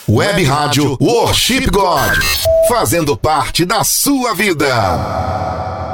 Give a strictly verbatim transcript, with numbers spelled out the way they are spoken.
Web Rádio Worship God, fazendo parte da sua vida.